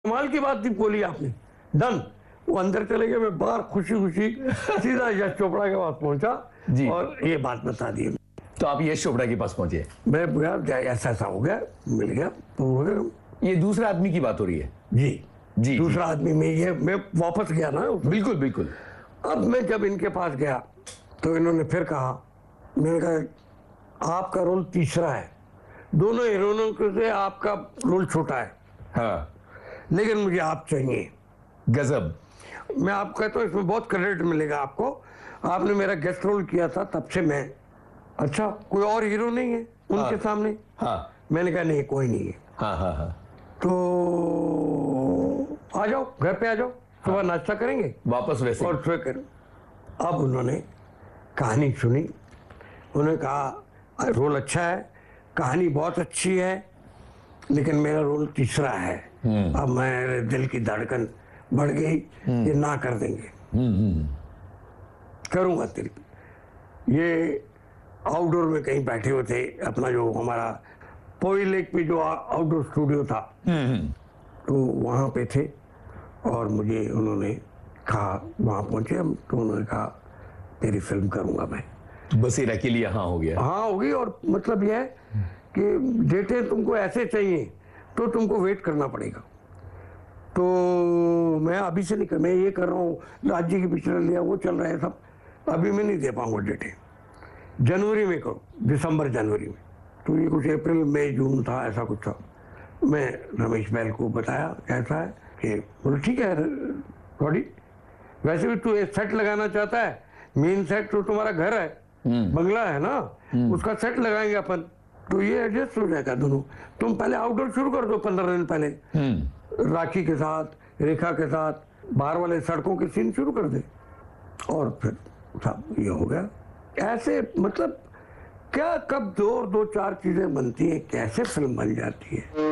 कमाल की बात थी बोली आपने, डन। वो अंदर चले गए, मैं बाहर खुशी खुशी सीधा यश चोपड़ा के पास पहुंचा जी। और ये बात बता दी। तो आप यश चोपड़ा के पास पहुंचे? मैं यार ऐसा ऐसा हो गया, मिल गया तो हो गया। ये दूसरे आदमी की बात हो रही है? जी जी, दूसरा आदमी में ये मैं वापस गया ना। बिल्कुल बिल्कुल। अब मैं जब इनके पास गया तो इन्होंने फिर कहा, मैंने कहा आपका रोल तीसरा है, दोनों हीरोइनों से आपका रोल छोटा है। हाँ, लेकिन मुझे आप चाहिए। गजब। मैं आपको कहता हूँ इसमें बहुत क्रेडिट मिलेगा आपको, आपने मेरा गेस्ट रोल किया था तब से मैं, अच्छा कोई और हीरो नहीं है उनके सामने? हाँ मैंने कहा नहीं कोई नहीं है। हाँ हाँ हाँ। तो आ जाओ घर पे आ जाओ, सुबह नाश्ता करेंगे वापस वैसे और फिर करें। अब उन्होंने कहानी सुनी, उन्होंने कहा रोल अच्छा है, कहानी बहुत अच्छी है, लेकिन मेरा रोल तीसरा है। अब मेरे दिल की धड़कन बढ़ गई, ये ना कर देंगे। करूंगा दिल। ये आउटडोर में कहीं बैठे हुए थे, अपना जो हमारा पोई लेक पे जो आउटडोर स्टूडियो था, तो वहाँ पे थे और मुझे उन्होंने कहा, वहाँ पहुँचे हम तो उन्होंने कहा तेरी फिल्म करूँगा मैं। बस ये अकेली यहाँ हो गया? हाँ होगी, और मतलब यह है कि डेटे तुमको ऐसे चाहिए तो तुमको वेट करना पड़ेगा। तो मैं अभी से नहीं कर, मैं ये कर रहा हूँ, राज्य की पिक्चर लिया वो चल रहा है सब, अभी मैं नहीं दे पाऊंगा डेटे, जनवरी में करो, दिसंबर जनवरी में। तो ये कुछ अप्रैल मई जून था, ऐसा कुछ था। मैं रमेश बैल को बताया कैसा है, कि बोलो ठीक है रॉडी, वैसे भी तू एक सेट लगाना चाहता है, मेन सेट तो तुम्हारा घर है, बंगला है ना, उसका सेट लगाएंगे अपन, तो ये एडजस्ट हो जाएगा दोनों। तुम पहले आउटडोर शुरू कर दो 15 दिन पहले, राखी के साथ, रेखा के साथ, बाहर वाले सड़कों के सीन शुरू कर दे, और फिर सब ये हो गया। ऐसे मतलब क्या कब दो चार चीजें बनती हैं, कैसे फिल्म बन जाती है।